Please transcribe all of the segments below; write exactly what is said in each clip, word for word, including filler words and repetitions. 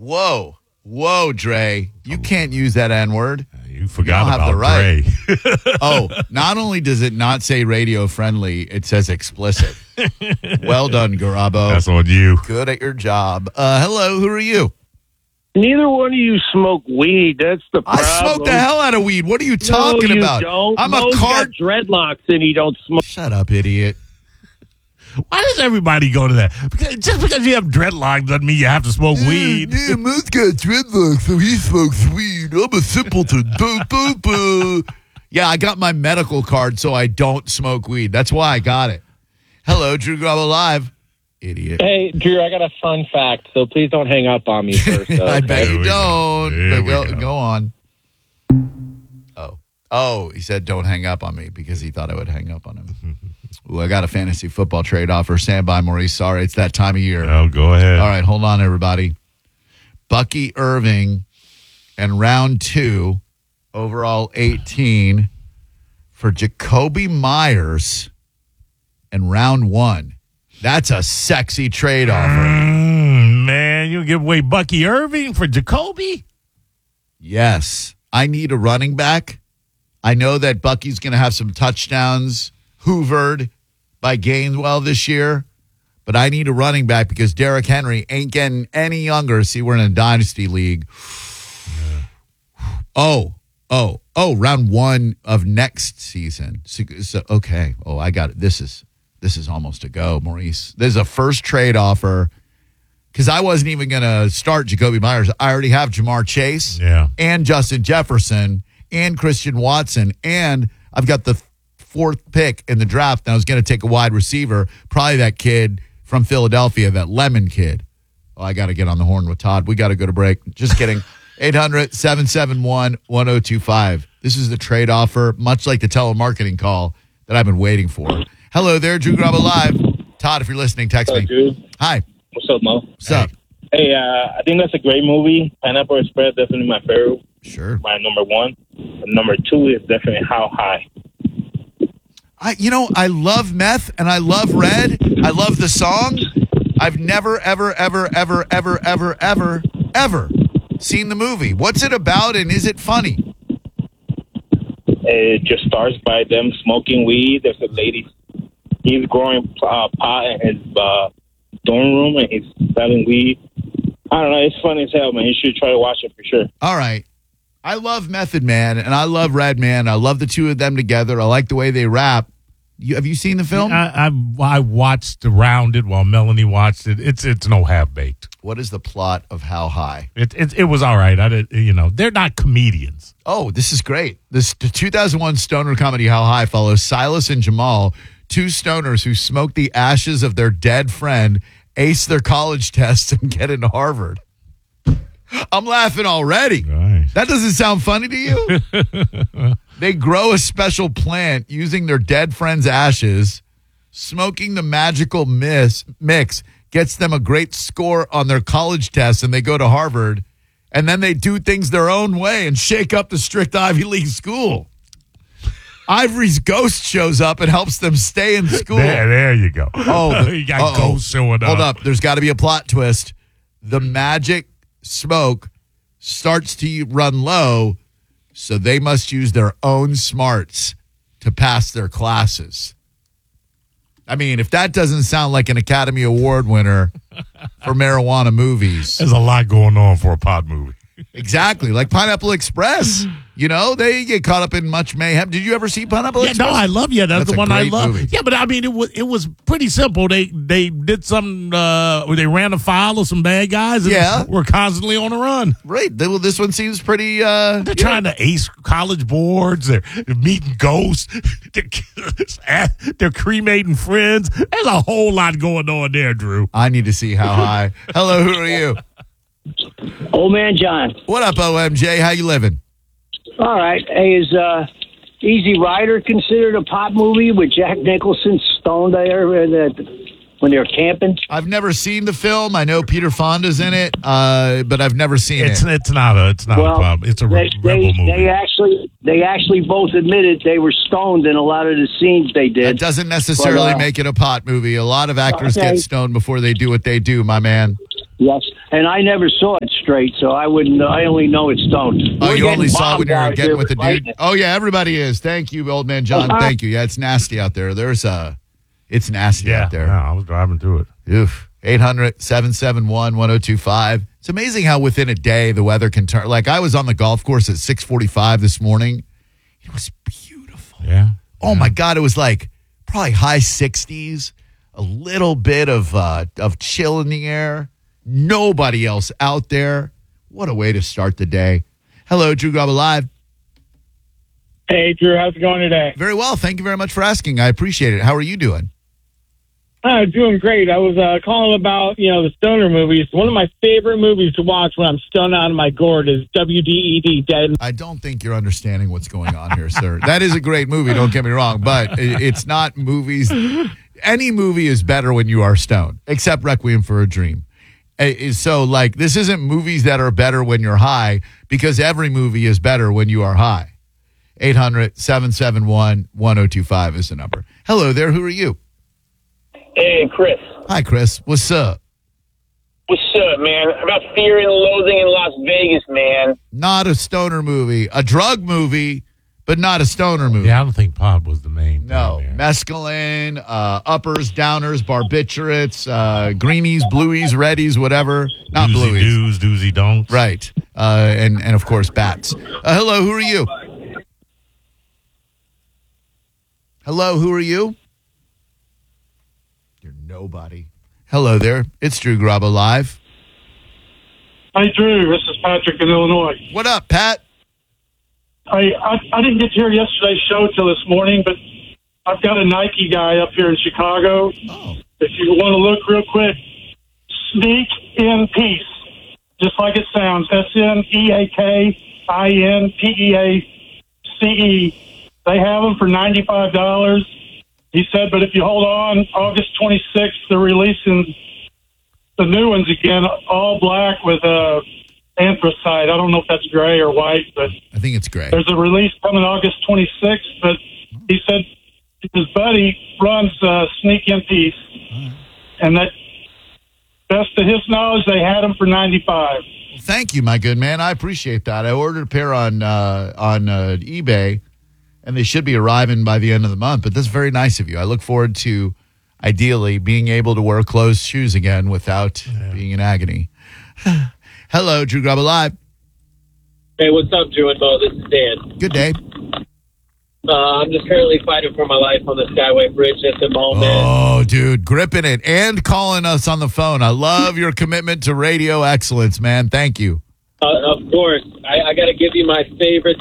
Whoa. Whoa, Dre. You can't use that N-word. You forgot you about have the right. Dre. Oh, not only does it not say radio friendly, it says explicit. Well done, Garabo. That's on you. Good at your job. Uh, hello, who are you? Neither one of you smoke weed. That's the problem. I smoke the hell out of weed. What are you talking no, you about? Don't. I'm Mo's a card got dreadlocks and he don't smoke. Shut up, idiot. Why does everybody go to that? Because, just because you have dreadlocks doesn't mean you have to smoke weed. Yeah, Mo's got dreadlocks, so he smokes weed. I'm a simpleton. Boo, boo, boo. Yeah, I got my medical card, so I don't smoke weed. That's why I got it. Hello, Drew Garabo Live. Idiot. Hey, Drew, I got a fun fact, so please don't hang up on me first. Though, I bet okay? you don't. But go, go. go on. Oh. Oh, he said don't hang up on me because he thought I would hang up on him. Ooh, I got a fantasy football trade offer. Stand by, Maurice. Sorry, it's that time of year. Oh, go ahead. All right, hold on, everybody. Bucky Irving and round two, overall eighteen for Jacoby Myers and round one. That's a sexy trade offer. Mm, man, you give away Bucky Irving for Jacoby? Yes. I need a running back. I know that Bucky's going to have some touchdowns hoovered by Gainwell this year, but I need a running back because Derrick Henry ain't getting any younger. See, we're in a dynasty league. Oh, oh, oh, round one of next season. So, so okay. Oh, I got it. This is this is almost a go, Maurice. There's a first trade offer because I wasn't even going to start Jacoby Myers. I already have Jamar Chase Yeah. and Justin Jefferson and Christian Watson, and I've got the fourth pick in the draft, and I was going to take a wide receiver, probably that kid from Philadelphia, that Lemon kid. Oh, I got to get on the horn with Todd. We got to go to break. Just kidding. eight hundred, seven seven one, one oh two five. This is the trade offer, much like the telemarketing call that I've been waiting for. Hello there, Drew Garabo Live. Todd, if you're listening, text What's up, me. Drew? Hi. What's up, Mo? What's up? Hey, uh, I think that's a great movie. Pineapple Express, definitely my favorite. Sure. My number one. And number two is definitely How High. I, you know, I love Meth and I love Red. I love the song. I've never, ever, ever, ever, ever, ever, ever, ever seen the movie. What's it about and is it funny? It just starts by them smoking weed. There's a lady. He's growing uh, pot in his uh, dorm room and he's selling weed. I don't know. It's funny as hell, man. You should try to watch it for sure. All right. I love Method Man and I love Red Man. I love the two of them together. I like the way they rap. You, have you seen the film? I, I I watched around it while Melanie watched it. It's it's no half baked. What is the plot of How High? It, it it was all right. I did, you know, they're not comedians. Oh, this is great. This the two thousand one stoner comedy How High follows Silas and Jamal, two stoners who smoke the ashes of their dead friend, ace their college tests, and get into Harvard. I'm laughing already. Right. That doesn't sound funny to you? They grow a special plant using their dead friend's ashes. Smoking the magical mix, mix gets them a great score on their college tests, and they go to Harvard. And then they do things their own way and shake up the strict Ivy League school. Ivory's ghost shows up and helps them stay in school. There, there you go. Oh, the, you got uh-oh. ghosts showing up. Hold up. There's got to be a plot twist. The magic smoke starts to run low, so they must use their own smarts to pass their classes. I mean, if that doesn't sound like an Academy Award winner for marijuana movies. There's a lot going on for a pot movie. Exactly. Like Pineapple Express. You know, they get caught up in much mayhem. Did you ever see Pineapple Yeah, Express? no, I love yeah. That's, That's the a one I great love. movie. Yeah, but I mean, it was it was pretty simple. They they did some. Uh, where they ran afoul of some bad guys. And Yeah. were constantly on the run. Right. They- Well, this one seems pretty. Uh, They're yeah. trying to ace college boards. They're meeting ghosts. They're, they're cremating friends. There's a whole lot going on there, Drew. I need to see How High. Hello, who are you? Old man John. What up, O M J? How you living? All right. Hey, is uh, Easy Rider considered a pop movie with Jack Nicholson stoned there uh, that- when they were camping? I've never seen the film. I know Peter Fonda's in it, uh, but I've never seen It's it. it's not a it's not well, a problem. It's a they, rebel they, movie. they actually they actually both admitted they were stoned in a lot of the scenes they That did. doesn't necessarily But, uh, make it a pot movie. A lot of actors okay. get stoned before they do what they do, my man. Yes, and I never saw it. straight, so I wouldn't. I only know it's stoned. Oh, We're you getting only saw it when bombed you were out getting here with the dude? lightning. Oh, yeah, everybody is. Thank you, old man John. Uh-huh. Thank you. Yeah, it's nasty out there. There's uh It's nasty Yeah, out there. yeah, I was driving through it. Oof. eight hundred, seven seven one, one oh two five. It's amazing how within a day the weather can turn. Like, I was on the golf course at six forty-five this morning. It was beautiful. Yeah. Oh, my God. It was like probably high sixties, a little bit of uh, of chill in the air. Nobody else out there. What a way to start the day. Hello, Drew Graba Live. Hey, Drew, how's it going today? Very well. Thank you very much for asking. I appreciate it. How are you doing? Uh, doing great. I was uh, calling about, you know, the stoner movies. One of my favorite movies to watch when I'm stoned out of my gourd is W D E D, Dead. I don't think you're understanding what's going on here, sir. That is a great movie, don't get me wrong, but it- it's not movies. Any movie is better when you are stoned, except Requiem for a Dream. Uh, So, like, this isn't movies that are better when you're high, because every movie is better when you are high. eight hundred, seven seven one, one oh two five is the number. Hello there. Who are you? Hey, Chris. Hi, Chris. What's up? What's up, man? About Fear and Loathing in Las Vegas, man. Not a stoner movie. A drug movie, but not a stoner movie. Yeah, I don't think pot was the main No, thing there. mescaline, uh, uppers, downers, barbiturates, uh, greenies, blueies, reddies, whatever. Not Doozy blueies. doos, doozy don'ts. Right. Uh, and, and, of course, bats. Uh, hello, who are you? Hello, who are you? You're nobody. Hello there. It's Drew Graba Live. Hey, Drew, this is Patrick in Illinois. What up, Pat? I, I I didn't get to hear yesterday's show till this morning, but I've got a Nike guy up here in Chicago. Oh. If you want to look real quick, Sneak in Peace, just like it sounds, S N E A K I N P E A C E. They have them for ninety-five dollars. He said, but if you hold on, August twenty-sixth, they're releasing the new ones again, all black with uh, anthracite. I don't know if that's gray or white, but I think it's gray. there's a release coming August twenty-sixth. But he said his buddy runs uh, Sneak in Peace, and that, best to his knowledge, they had them for ninety-five. Well, thank you, my good man. I appreciate that. I ordered a pair on uh, on uh, eBay, and they should be arriving by the end of the month. But that's very nice of you. I look forward to, ideally, being able to wear closed shoes again without Yeah. being in agony. Hello, Drew Graba Live. Hey, what's up, Drew and Bo? This is Dan. Good day. Uh, I'm just currently fighting for my life on the Skyway Bridge at the moment. Oh, dude, gripping it and calling us on the phone. I love your commitment to radio excellence, man. Thank you. Uh, of course, I, I got to give you my favorite.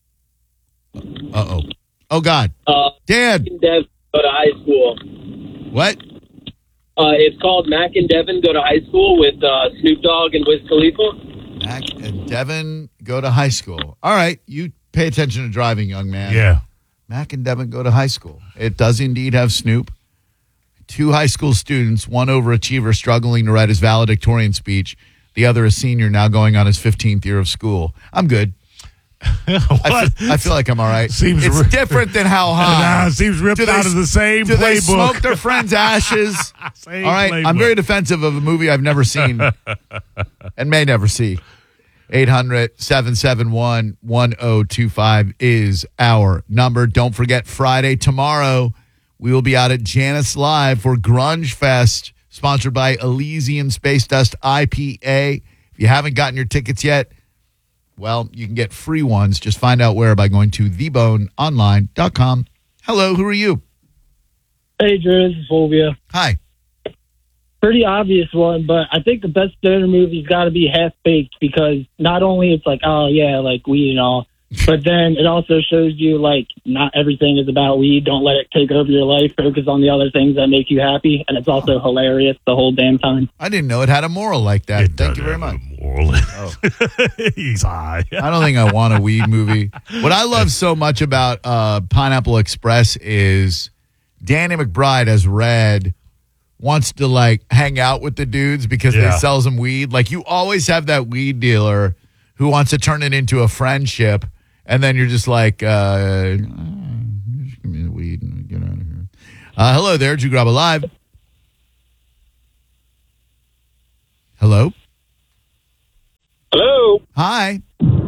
Uh-oh. Oh, God. Uh, Dan. Mac and Devin go to high school. What? Uh, it's called Mac and Devin Go to High School with uh, Snoop Dogg and Wiz Khalifa. Mac and Devin go to high school. All right. You pay attention to driving, young man. Yeah. Mac and Devin go to high school. It does indeed have Snoop. Two high school students, one overachiever struggling to write his valedictorian speech, the other a senior now going on his fifteenth year of school. I'm good. I, What? fe- I feel like I'm all right. Seems it's ri- different than how high. Nah, it seems ripped Do they- out of the same Do they playbook. smoke their friends' ashes? Same All right. I'm playbook. very defensive of a movie I've never seen and may never see. eight hundred, seven seven one, one oh two five is our number. Don't forget, Friday, tomorrow, we will be out at Janus Live for Grunge Fest, sponsored by Elysian Space Dust I P A. If you haven't gotten your tickets yet, well, you can get free ones. Just find out where by going to the bone online dot com. Hello, who are you? Hey, Drew, this is Fulvia. Hi. Pretty obvious one, but I think the best stoner movie's got to be Half Baked because not only it's like, oh, yeah, like weed and all, but then it also shows you, like, not everything is about weed. Don't let it take over your life. Focus on the other things that make you happy, and it's also hilarious the whole damn time. I didn't know it had a moral like that. It Thank does you very have much. a moral. Oh. He's high. I don't think I want a weed movie. What I love so much about uh, Pineapple Express is Danny McBride as Red wants to like hang out with the dudes because Yeah. they sell some weed. Like you always have that weed dealer who wants to turn it into a friendship, and then you're just like, uh, just give me the weed and get out of here. Uh, hello there, Drew Graba Live. Hello. Hello. Hi.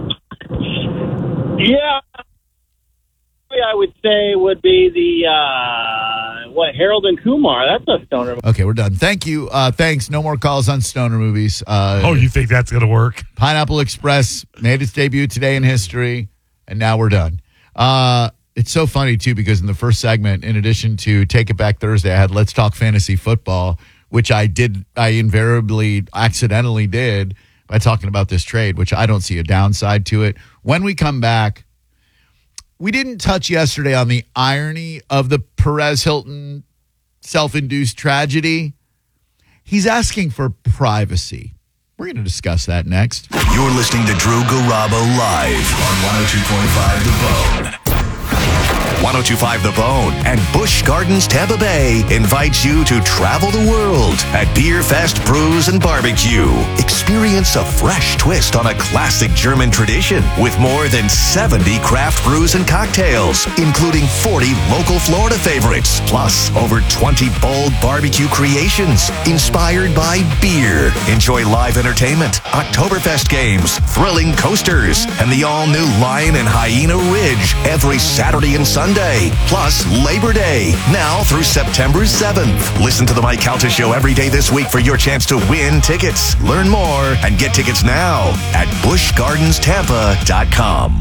Yeah. I would say would be the, uh, what, Harold and Kumar. That's a stoner movie. Okay, we're done. Thank you. Uh, thanks. No more calls on stoner movies. Uh, Oh, you think that's going to work? Pineapple Express made its debut today in history, and now we're done. Uh, it's so funny, too, because in the first segment, in addition to Take It Back Thursday, I had Let's Talk Fantasy Football, which I did, I invariably accidentally did by talking about this trade, which I don't see a downside to it. When we come back, we didn't touch yesterday on the irony of the Perez Hilton self-induced tragedy. He's asking for privacy. We're going to discuss that next. You're listening to Drew Garabo live on one oh two point five The Bone. one oh two point five The Bone and Busch Gardens Tampa Bay invites you to travel the world at Beer Fest Brews and Barbecue. Experience a fresh twist on a classic German tradition with more than seventy craft brews and cocktails, including forty local Florida favorites, plus over twenty bold barbecue creations inspired by beer. Enjoy live entertainment, Oktoberfest games, thrilling coasters, and the all-new Lion and Hyena Ridge every Saturday and Sunday, plus Labor Day, now through September seventh. Listen to the Mike Calta Show every day this week for your chance to win tickets. Learn more and get tickets now at busch gardens tampa dot com.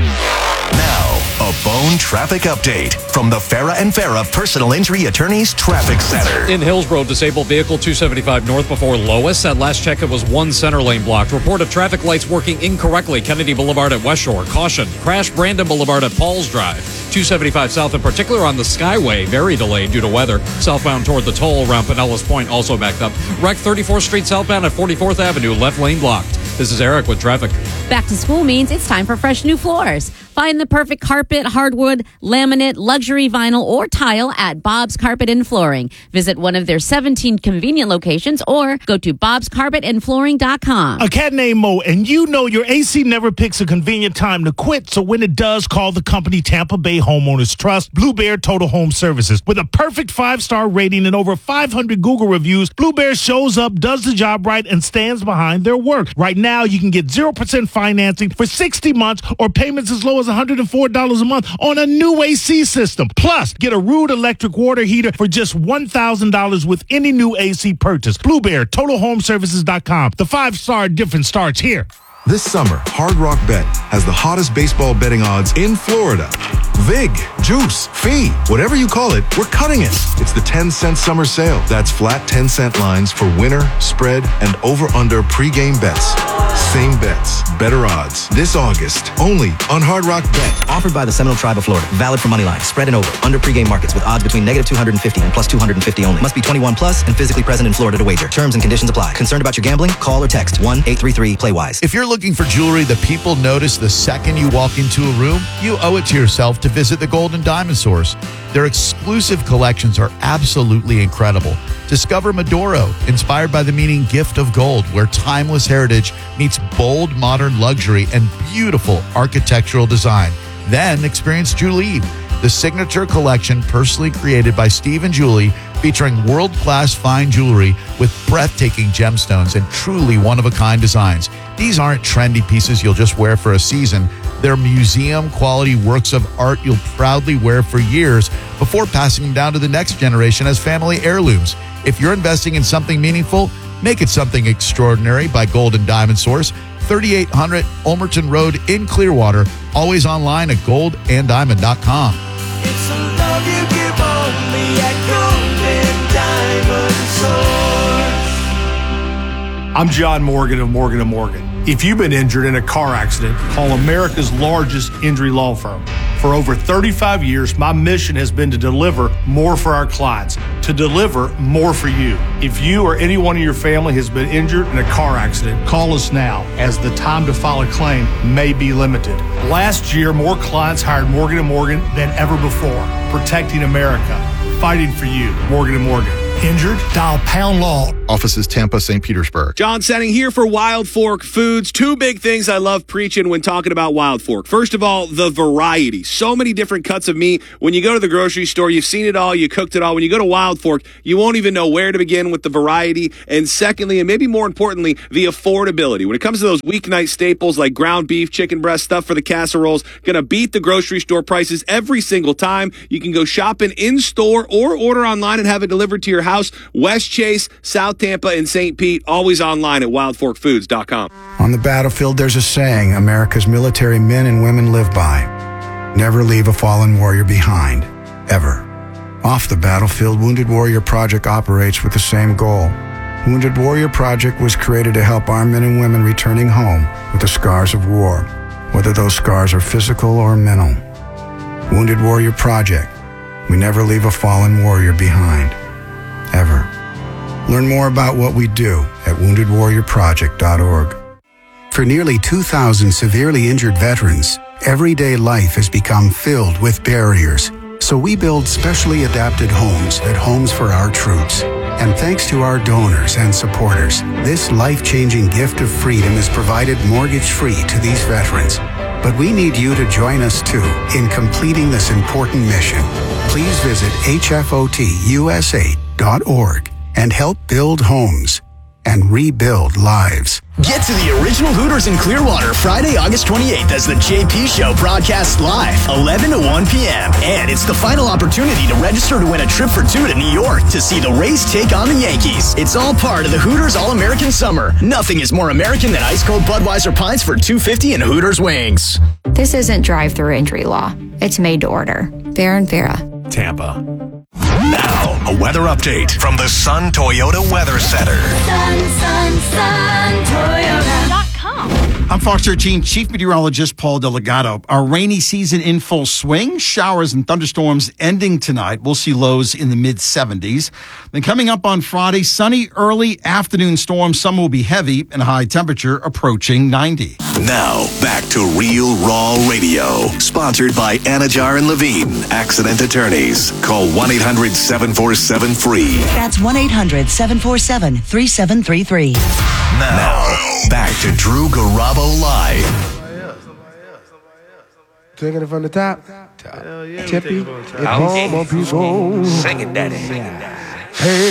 Now, a Bone traffic update from the Farah and Farah Personal Injury Attorneys Traffic Center. In Hillsborough, disabled vehicle two seventy-five north before Lois. At last check, it was one center lane blocked. Report of traffic lights working incorrectly. Kennedy Boulevard at West Shore. Caution. Crash Brandon Boulevard at Paul's Drive. two seventy-five south, in particular on the Skyway, very delayed due to weather. Southbound toward the toll around Pinellas Point, also backed up. Wreck thirty-fourth Street southbound at forty-fourth Avenue, left lane blocked. This is Eric with traffic. Back to school means it's time for fresh new floors. Find the perfect carpet, hardwood, laminate, luxury vinyl, or tile at Bob's Carpet and Flooring. Visit one of their seventeen convenient locations or go to bobs carpet and flooring dot com. A cat named Mo, and you know your A C never picks a convenient time to quit, so when it does, call the company Tampa Bay Homeowners Trust, Blue Bear Total Home Services. With a perfect five-star rating and over five hundred Google reviews, Blue Bear shows up, does the job right, and stands behind their work. Right now, you can get zero percent financing for sixty months or payments as low as one hundred four dollars a month on a new A C system. Plus, get a Rude electric water heater for just one thousand dollars with any new A C purchase. Blue Bear Total Home Services dot com. The five-star difference starts here. This summer, Hard Rock Bet has the hottest baseball betting odds in Florida. Vig, Juice, Fee, whatever you call it, we're cutting it. It's the ten cent summer sale. That's flat ten cent lines for winner, spread, and over-under pregame bets. Same bets, better odds. This August, only on Hard Rock Bet. Offered by the Seminole Tribe of Florida. Valid for money line, spread, and over. Under pregame markets with odds between negative two hundred fifty and plus two hundred fifty only. Must be twenty-one plus and physically present in Florida to wager. Terms and conditions apply. Concerned about your gambling? Call or text one eight three three play wise. If you're looking for jewelry that people notice the second you walk into a room, you owe it to yourself to visit the Gold and Diamond Source. Their exclusive collections are absolutely incredible. Discover Maduro, inspired by the meaning gift of gold, where timeless heritage meets bold modern luxury and beautiful architectural design. Then experience Julie, the signature collection personally created by Steve and Julie, featuring world-class fine jewelry with breathtaking gemstones and truly one-of-a-kind designs. These aren't trendy pieces you'll just wear for a season. They're museum-quality works of art you'll proudly wear for years before passing them down to the next generation as family heirlooms. If you're investing in something meaningful, make it something extraordinary by Gold and Diamond Source, thirty-eight hundred Ulmerton Road in Clearwater. Always online at gold and diamond dot com. It's a love you give only at Gold and Diamond Source. I'm John Morgan of Morgan and Morgan. If you've been injured in a car accident, call America's largest injury law firm. For over thirty-five years, my mission has been to deliver more for our clients, to deliver more for you. If you or anyone in your family has been injured in a car accident, call us now, as the time to file a claim may be limited. Last year, more clients hired Morgan and Morgan than ever before, protecting America, fighting for you. Morgan and Morgan. Injured? Dial Pound Law. Offices Tampa, Saint Petersburg. John Setting here for Wild Fork Foods. Two big things I love preaching when talking about Wild Fork. First of all, the variety. So many different cuts of meat. When you go to the grocery store, you've seen it all, you cooked it all. When you go to Wild Fork, you won't even know where to begin with the variety. And secondly, and maybe more importantly, the affordability. When it comes to those weeknight staples like ground beef, chicken breast, stuff for the casseroles, gonna beat the grocery store prices every single time. You can go shopping in-store or order online and have it delivered to your house. West Chase, South Tampa, and Saint Pete, always online at wild fork foods dot com. On the battlefield, there's a saying America's military men and women live by. Never leave a fallen warrior behind, ever. Off the battlefield, Wounded Warrior Project operates with the same goal. Wounded Warrior Project was created to help our men and women returning home with the scars of war, whether those scars are physical or mental. Wounded Warrior Project. We never leave a fallen warrior behind, ever. Learn more about what we do at wounded warrior project dot org. For nearly two thousand severely injured veterans, everyday life has become filled with barriers. So we build specially adapted homes at Homes for Our Troops. And thanks to our donors and supporters, this life-changing gift of freedom is provided mortgage-free to these veterans. But we need you to join us, too, in completing this important mission. Please visit H F O T U S A dot org and help build homes and rebuild lives. Get to the original Hooters in Clearwater Friday, August twenty-eighth as the J P Show broadcasts live, eleven to one p.m. And it's the final opportunity to register to win a trip for two to New York to see the Rays take on the Yankees. It's all part of the Hooters All-American Summer. Nothing is more American than ice-cold Budweiser pints for two dollars and fifty cents and Hooters wings. This isn't drive-through injury law. It's made to order. Vera and Vera. Tampa. Now, a weather update from the Sun Toyota Weather Center. Sun, sun, sun, Toyota dot com. I'm Fox thirteen Chief Meteorologist Paul Delgado. Our rainy season in full swing. Showers and thunderstorms ending tonight. We'll see lows in the mid seventies. Then coming up on Friday, sunny early afternoon storms. Some will be heavy and high temperature approaching ninety. Now, back to Real Raw Radio. Sponsored by Anajar and Levine, accident attorneys. Call one eight hundred seven four seven free. That's one eight hundred seven four seven three seven three three. Now, back to Drew Garabo Live. Taking it from the top. Hell yeah, Tippy. we take it from the It's top. home on people. Sing it, daddy. Hey.